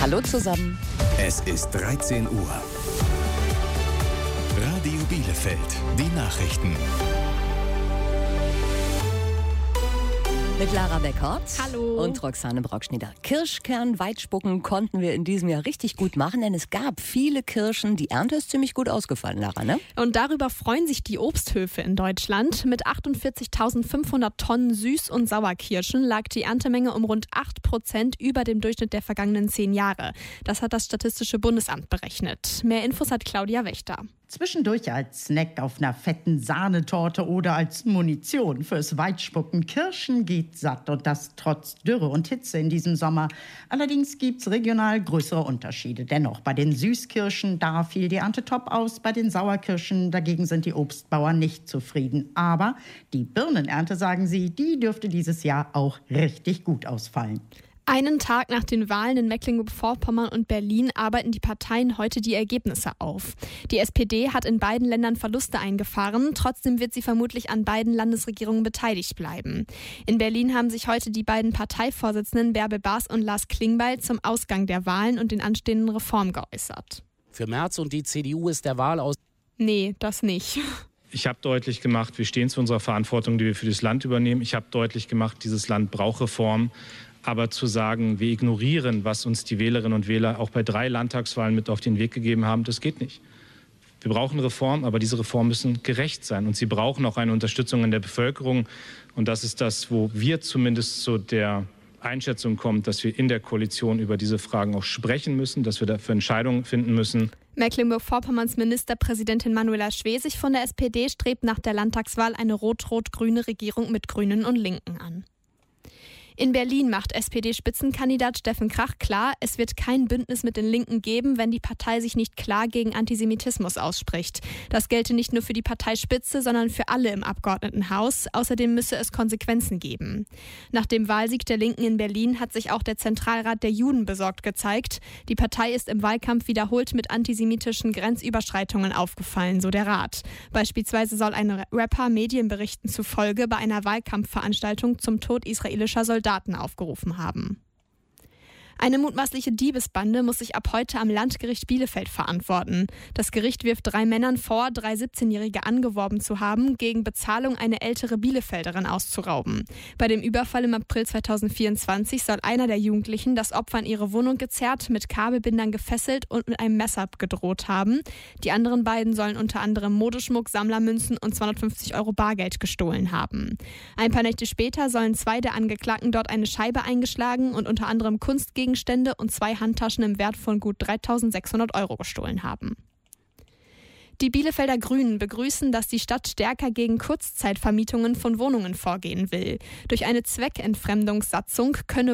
Hallo zusammen. Es ist 13 Uhr. Radio Bielefeld, die Nachrichten. Mit Lara Beckert. Hallo. Und Roxane Brockschneider. Kirschkern-Weitspucken konnten wir in diesem Jahr richtig gut machen, denn es gab viele Kirschen. Die Ernte ist ziemlich gut ausgefallen, Lara, ne? Und darüber freuen sich die Obsthöfe in Deutschland. Mit 48.500 Tonnen Süß- und Sauerkirschen lag die Erntemenge um rund 8% über dem Durchschnitt der vergangenen 10 Jahre. Das hat das Statistische Bundesamt berechnet. Mehr Infos hat Claudia Wächter. Zwischendurch als Snack auf einer fetten Sahnetorte oder als Munition fürs Weitspucken. Kirschen geht satt und das trotz Dürre und Hitze in diesem Sommer. Allerdings gibt's regional größere Unterschiede. Dennoch, bei den Süßkirschen, da fiel die Ernte top aus. Bei den Sauerkirschen dagegen sind die Obstbauern nicht zufrieden. Aber die Birnenernte, sagen sie, die dürfte dieses Jahr auch richtig gut ausfallen. Einen Tag nach den Wahlen in Mecklenburg-Vorpommern und Berlin arbeiten die Parteien heute die Ergebnisse auf. Die SPD hat in beiden Ländern Verluste eingefahren. Trotzdem wird sie vermutlich an beiden Landesregierungen beteiligt bleiben. In Berlin haben sich heute die beiden Parteivorsitzenden Bärbel Baas und Lars Klingbeil zum Ausgang der Wahlen und den anstehenden Reformen geäußert. Für Merz und die CDU ist der Wahlaus... Nee, das nicht. Ich habe deutlich gemacht, wir stehen zu unserer Verantwortung, die wir für das Land übernehmen. Ich habe deutlich gemacht, dieses Land braucht Reformen. Aber zu sagen, wir ignorieren, was uns die Wählerinnen und Wähler auch bei 3 Landtagswahlen mit auf den Weg gegeben haben, das geht nicht. Wir brauchen Reformen, aber diese Reformen müssen gerecht sein. Und sie brauchen auch eine Unterstützung in der Bevölkerung. Und das ist das, wo wir zumindest zu der Einschätzung kommen, dass wir in der Koalition über diese Fragen auch sprechen müssen, dass wir dafür Entscheidungen finden müssen. Mecklenburg-Vorpommerns Ministerpräsidentin Manuela Schwesig von der SPD strebt nach der Landtagswahl eine rot-rot-grüne Regierung mit Grünen und Linken an. In Berlin macht SPD-Spitzenkandidat Steffen Krach klar, es wird kein Bündnis mit den Linken geben, wenn die Partei sich nicht klar gegen Antisemitismus ausspricht. Das gelte nicht nur für die Parteispitze, sondern für alle im Abgeordnetenhaus. Außerdem müsse es Konsequenzen geben. Nach dem Wahlsieg der Linken in Berlin hat sich auch der Zentralrat der Juden besorgt gezeigt. Die Partei ist im Wahlkampf wiederholt mit antisemitischen Grenzüberschreitungen aufgefallen, so der Rat. Beispielsweise soll ein Rapper Medienberichten zufolge bei einer Wahlkampfveranstaltung zum Tod israelischer Soldaten aufgerufen haben. Eine mutmaßliche Diebesbande muss sich ab heute am Landgericht Bielefeld verantworten. Das Gericht wirft 3 Männern vor, 3 17-Jährige angeworben zu haben, gegen Bezahlung eine ältere Bielefelderin auszurauben. Bei dem Überfall im April 2024 soll einer der Jugendlichen das Opfer in ihre Wohnung gezerrt, mit Kabelbindern gefesselt und mit einem Messer gedroht haben. Die anderen beiden sollen unter anderem Modeschmuck, Sammlermünzen und 250 € Bargeld gestohlen haben. Ein paar Nächte später sollen 2 der Angeklagten dort eine Scheibe eingeschlagen und unter anderem Kunstgegenstände und 2 Handtaschen im Wert von gut 3.600 € gestohlen haben. Die Bielefelder Grünen begrüßen, dass die Stadt stärker gegen Kurzzeitvermietungen von Wohnungen vorgehen will. Durch eine Zweckentfremdungssatzung könne